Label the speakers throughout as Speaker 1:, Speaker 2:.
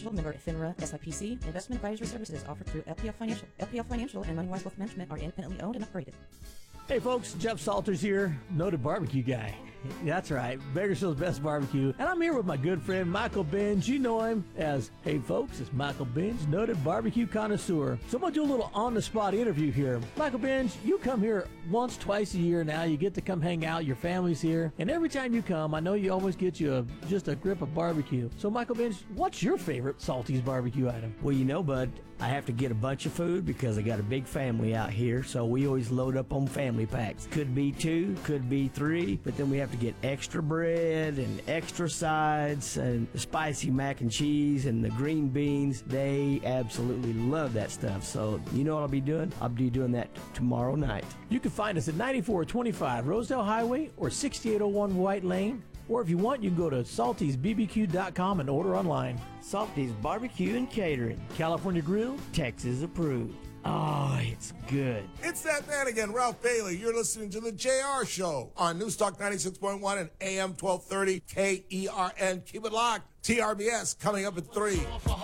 Speaker 1: Financial, member FINRA, SIPC. Investment advisory services offered through LPF Financial. LPF Financial and MoneyWise Wealth Management are independently owned and operated.
Speaker 2: Hey folks, Jeff Salters here, noted barbecue guy. That's right, Bakersfield's best barbecue. And I'm here with my good friend Michael Binge. You know him as, hey folks, it's Michael Binge, noted barbecue connoisseur. So I'm going to do a little on-the-spot interview here. Michael Binge, you come here once, twice a year now. You get to come hang out, your family's here. And every time you come, I know you always get you just a grip of barbecue. So Michael Binge, what's your favorite Salty's barbecue item?
Speaker 3: Well, you know, bud, I have to get a bunch of food because I got a big family out here, so we always load up on family packs. Could be 2, could be 3, but then we have to get extra bread and extra sides and the spicy mac and cheese and the green beans. They absolutely love that stuff. So you know what I'll be doing? I'll be doing that tomorrow night.
Speaker 2: You can find us at 9425 Rosedale Highway or 6801 White Lane. Or if you want, you can go to saltysbbq.com and order online.
Speaker 3: Salty's Barbecue and Catering.
Speaker 2: California Grill,
Speaker 3: Texas approved. Oh, it's good.
Speaker 4: It's that man again, Ralph Bailey. You're listening to the JR Show on Newstalk 96.1 and AM 1230 KERN. Keep it locked. TRBS coming up at 3.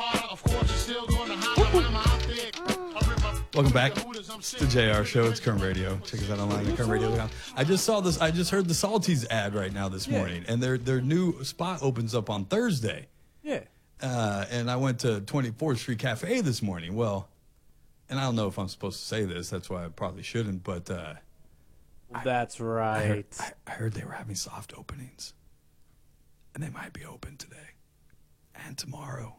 Speaker 5: Welcome back to the JR Show. It's Kern Radio. Check us out online at KernRadio.com. I just saw this. I just heard the Salties ad right now this morning, and their new spot opens up on Thursday.
Speaker 2: Yeah.
Speaker 5: And I went to 24th Street Cafe this morning. Well, and I don't know if I'm supposed to say this. That's why I probably shouldn't. But
Speaker 6: that's right.
Speaker 5: I heard they were having soft openings, and they might be open today and tomorrow.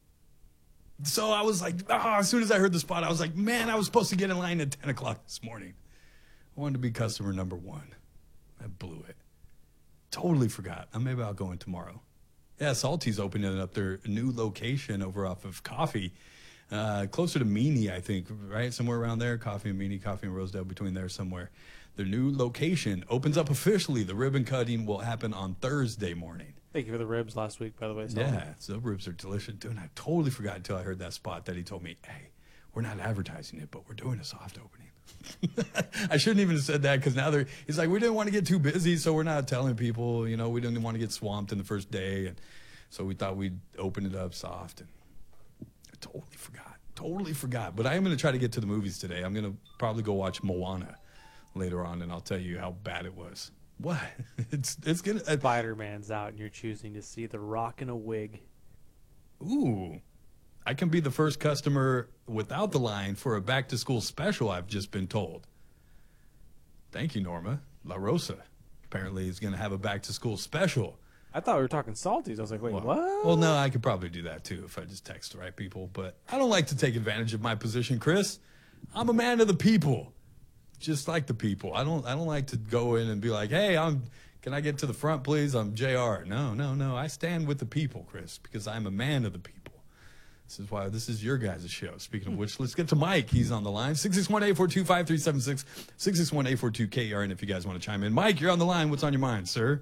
Speaker 5: So I was like, as soon as I heard the spot, I was like, man, I was supposed to get in line at 10 o'clock this morning. I wanted to be customer number 1. I blew it. Totally forgot. Maybe I'll go in tomorrow. Yeah, Salty's opening up their new location over off of Coffee, closer to Meany, I think, right? Somewhere around there. Coffee and Meany, Coffee and Rosedale, between there somewhere. Their new location opens up officially. The ribbon cutting will happen on Thursday morning.
Speaker 6: Thank you for the ribs last week, by the way.
Speaker 5: Yeah, the ribs are delicious. Dude, I totally forgot until I heard that spot that he told me, hey, we're not advertising it, but we're doing a soft opening. I shouldn't even have said that because now he's like, we didn't want to get too busy, so we're not telling people, you know, we didn't want to get swamped in the first day. And so we thought we'd open it up soft. And I totally forgot. But I am going to try to get to the movies today. I'm going to probably go watch Moana later on, and I'll tell you how bad it was. What? It's gonna.
Speaker 6: Spider-Man's out, and you're choosing to see The Rock in a wig.
Speaker 5: Ooh, I can be the first customer without the line for a back-to-school special. I've just been told. Thank you, Norma. La Rosa apparently is going to have a back-to-school special.
Speaker 6: I thought we were talking Salties. I was like, wait, what?
Speaker 5: Well, no, I could probably do that too if I just text the right people. But I don't like to take advantage of my position, Chris. I'm a man of the people. Just like the people. I don't like to go in and be like, hey, can I get to the front, please? I'm JR. No. I stand with the people, Chris, because I'm a man of the people. This is why this is your guys' show. Speaking of which, let's get to Mike. He's on the line. 661-842-5376, 661-842-KERN if you guys want to chime in. Mike, you're on the line. What's on your mind, sir?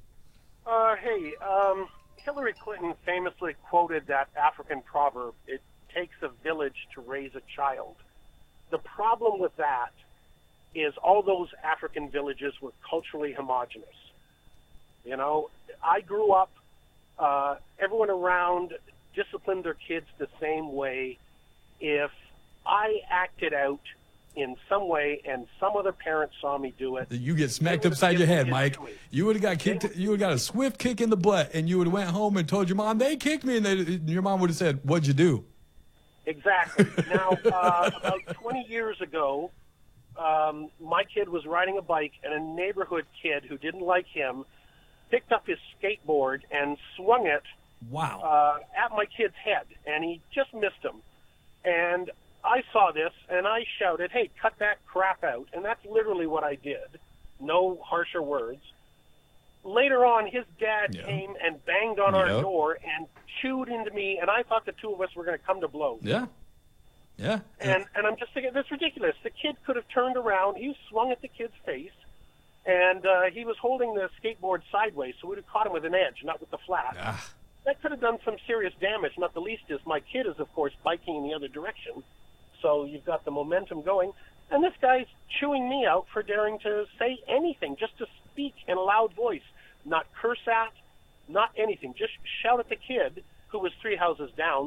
Speaker 7: Hey, Hillary Clinton famously quoted that African proverb, it takes a village to raise a child. The problem with that is all those African villages were culturally homogenous. You know, I grew up, everyone around disciplined their kids the same way. If I acted out in some way and some other parent saw me do it,
Speaker 5: you get smacked upside your head, Mike. You would have got kicked. You would have got a swift kick in the butt, and you would have went home and told your mom they kicked me, and your mom would have said, "What'd you do?"
Speaker 7: Exactly. Now, about 20 years ago, my kid was riding a bike, and a neighborhood kid who didn't like him picked up his skateboard and swung it at my kid's head, and he just missed him. And I saw this, and I shouted, hey, cut that crap out. And that's literally what I did. No harsher words. Later on, his dad came and banged on our door and chewed into me, and I thought the two of us were going to come to blows.
Speaker 5: Yeah.
Speaker 7: And I'm just thinking, that's ridiculous. The kid could have turned around. He swung at the kid's face, and he was holding the skateboard sideways, so we'd have caught him with an edge, not with the flat. That could have done some serious damage, not the least is my kid is, of course, biking in the other direction. So you've got the momentum going. And this guy's chewing me out for daring to say anything, just to speak in a loud voice, not curse at, not anything. Just shout at the kid who was 3 houses down.